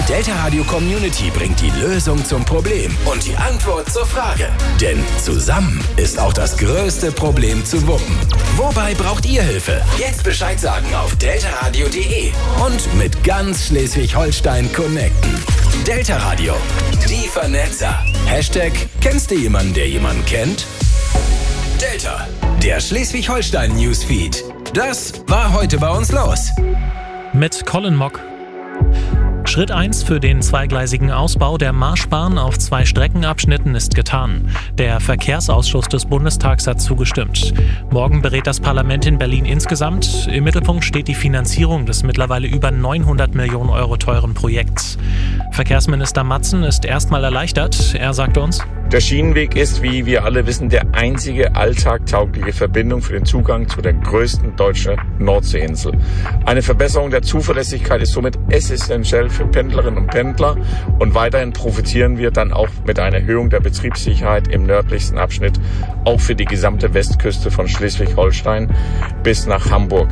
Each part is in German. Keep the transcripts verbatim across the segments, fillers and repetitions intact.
Delta Radio Community bringt die Lösung zum Problem und die Antwort zur Frage. Denn zusammen ist auch das größte Problem zu wuppen. Wobei braucht ihr Hilfe? Jetzt Bescheid sagen auf deltaradio punkt de und mit ganz Schleswig-Holstein connecten. Delta Radio, die Vernetzer. Hashtag, kennst du jemanden, der jemanden kennt? Delta, der Schleswig-Holstein Newsfeed. Das war heute bei uns los. Mit Colin Mock. Schritt eins für den zweigleisigen Ausbau der Marschbahn auf zwei Streckenabschnitten ist getan. Der Verkehrsausschuss des Bundestags hat zugestimmt. Morgen berät das Parlament in Berlin insgesamt. Im Mittelpunkt steht die Finanzierung des mittlerweile über neunhundert Millionen Euro teuren Projekts. Verkehrsminister Matzen ist erstmal erleichtert. Er sagte uns: Der Schienenweg ist, wie wir alle wissen, der einzige alltagtaugliche Verbindung für den Zugang zu der größten deutschen Nordseeinsel. Eine Verbesserung der Zuverlässigkeit ist somit essentiell für Pendlerinnen und Pendler und weiterhin profitieren wir dann auch mit einer Erhöhung der Betriebssicherheit im nördlichsten Abschnitt auch für die gesamte Westküste von Schleswig-Holstein bis nach Hamburg.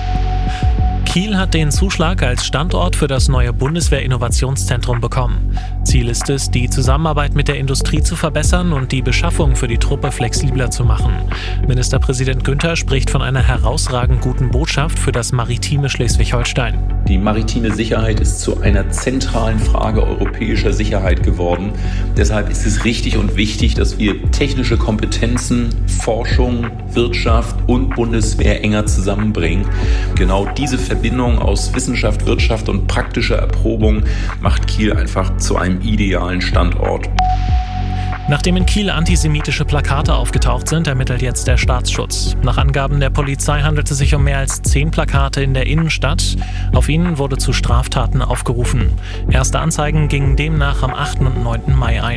Kiel hat den Zuschlag als Standort für das neue Bundeswehr-Innovationszentrum bekommen. Ziel ist es, die Zusammenarbeit mit der Industrie zu verbessern und die Beschaffung für die Truppe flexibler zu machen. Ministerpräsident Günther spricht von einer herausragend guten Botschaft für das maritime Schleswig-Holstein. Die maritime Sicherheit ist zu einer zentralen Frage europäischer Sicherheit geworden. Deshalb ist es richtig und wichtig, dass wir technische Kompetenzen, Forschung, Wirtschaft und Bundeswehr enger zusammenbringen. Genau diese Verbindung aus Wissenschaft, Wirtschaft und praktischer Erprobung macht Kiel einfach zu einem idealen Standort. Nachdem in Kiel antisemitische Plakate aufgetaucht sind, ermittelt jetzt der Staatsschutz. Nach Angaben der Polizei handelt es sich um mehr als zehn Plakate in der Innenstadt. Auf ihnen wurde zu Straftaten aufgerufen. Erste Anzeigen gingen demnach am achten und neunten Mai ein.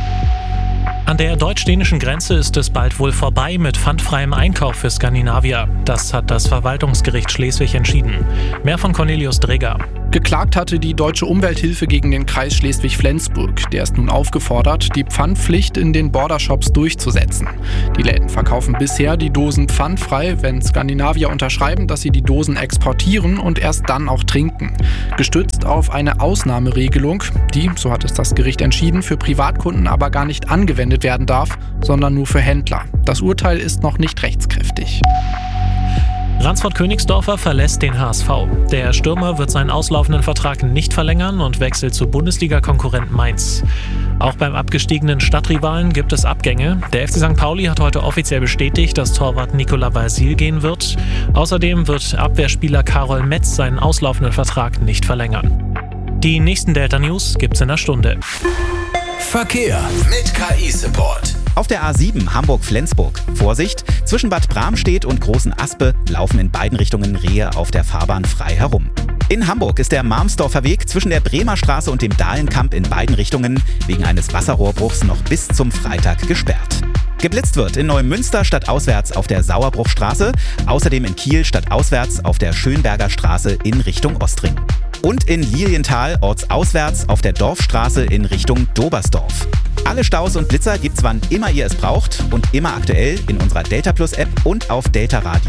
An der deutsch-dänischen Grenze ist es bald wohl vorbei mit pfandfreiem Einkauf für Skandinavier. Das hat das Verwaltungsgericht Schleswig entschieden. Mehr von Cornelius Dreger. Geklagt hatte die Deutsche Umwelthilfe gegen den Kreis Schleswig-Flensburg. Der ist nun aufgefordert, die Pfandpflicht in den Bordershops durchzusetzen. Die Läden verkaufen bisher die Dosen pfandfrei, wenn Skandinavier unterschreiben, dass sie die Dosen exportieren und erst dann auch trinken. Gestützt auf eine Ausnahmeregelung, die, so hat es das Gericht entschieden, für Privatkunden aber gar nicht angewendet werden darf, sondern nur für Händler. Das Urteil ist noch nicht rechtskräftig. Ransford-Königsdorfer verlässt den H S V. Der Stürmer wird seinen auslaufenden Vertrag nicht verlängern und wechselt zu Bundesliga-Konkurrent Mainz. Auch beim abgestiegenen Stadtrivalen gibt es Abgänge. Der F C Sankt Pauli hat heute offiziell bestätigt, dass Torwart Nicolas Vasil gehen wird. Außerdem wird Abwehrspieler Karol Metz seinen auslaufenden Vertrag nicht verlängern. Die nächsten Delta-News gibt's in einer Stunde. Verkehr mit K I-Support. Auf der A sieben Hamburg-Flensburg. Vorsicht, zwischen Bad Bramstedt und Großen Aspe laufen in beiden Richtungen Rehe auf der Fahrbahn frei herum. In Hamburg ist der Marmsdorfer Weg zwischen der Bremer Straße und dem Dahlenkamp in beiden Richtungen wegen eines Wasserrohrbruchs noch bis zum Freitag gesperrt. Geblitzt wird in Neumünster stadtauswärts auf der Sauerbruchstraße, außerdem in Kiel stadtauswärts auf der Schönberger Straße in Richtung Ostring. Und in Lilienthal ortsauswärts auf der Dorfstraße in Richtung Dobersdorf. Alle Staus und Blitzer gibt's wann immer ihr es braucht und immer aktuell in unserer Delta Plus App und auf deltaradio